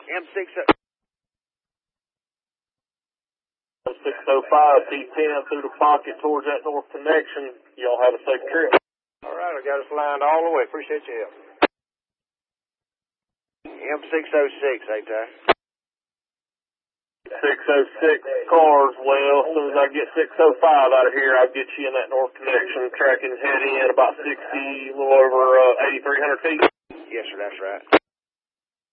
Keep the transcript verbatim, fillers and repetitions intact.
M six six oh five, T ten through the pocket towards that north connection. Y'all have a safe trip. All right, I got us lined all the way. Appreciate your help. M six oh six, ain't there? six oh six cars, well, as soon as I get six oh five out of here, I'll get you in that north connection, tracking head in about sixty, a little over uh, eighty-three hundred feet. Yes, sir, that's right.